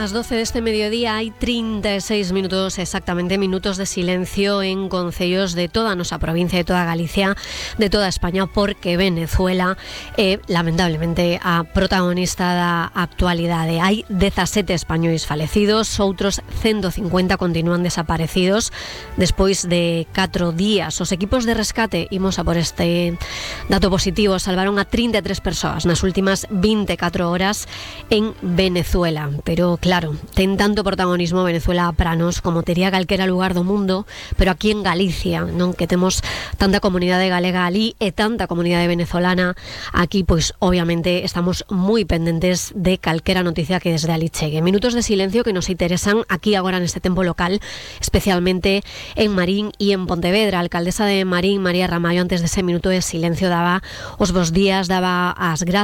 Las 12 de este mediodía hay 36 minutos exactamente, minutos de silencio en concellos de toda nuestra provincia, de toda Galicia, de toda España, porque Venezuela lamentablemente a protagonista da actualidade. Hai 17 españois falecidos, outros 150 continúan desaparecidos despois de 4 días. Os equipos de rescate, imos a por este dato positivo, salvaron a 33 persoas nas últimas 24 horas en Venezuela. Pero claro, ten tanto protagonismo Venezuela para nós como tería calquera lugar do mundo, pero aquí en Galicia, non, que temos tanta comunidade galega ali e tanta comunidade venezolana aquí, pois obviamente estamos moi pendentes de calquera noticia que desde ali chegue. Minutos de silencio que nos interesan aquí agora neste tempo local, especialmente en Marín e en Pontevedra. A alcaldesa de Marín, María Ramallo, antes dese minuto de silencio daba os bos días, daba as grazas